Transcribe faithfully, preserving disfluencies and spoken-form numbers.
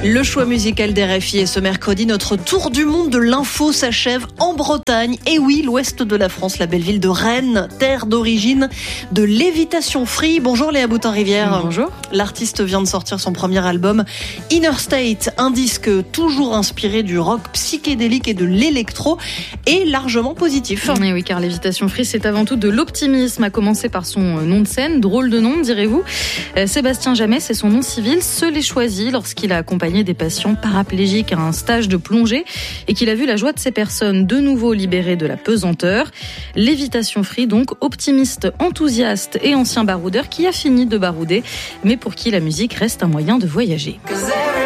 Le choix musical d'R F I et ce mercredi, notre tour du monde de l'info s'achève en Bretagne. Et oui, l'ouest de la France, la belle ville de Rennes, terre d'origine de Lévitation Free. Bonjour Léa Boutin-Rivière. Bonjour. L'artiste vient de sortir son premier album Inner State, un disque toujours inspiré du rock psychédélique et de l'électro et largement positif. Et oui, car Lévitation Free, c'est avant tout de l'optimisme, à commencer par son nom de scène. Drôle de nom, direz-vous. Euh, Sébastien Jamet, c'est son nom civil, se l'est choisi lorsqu'il a accompagné des patients paraplégiques à un stage de plongée et qu'il a vu la joie de ces personnes de nouveau libérées de la pesanteur. Lévitation Free, donc optimiste, enthousiaste et ancien baroudeur qui a fini de barouder, mais pour qui la musique reste un moyen de voyager.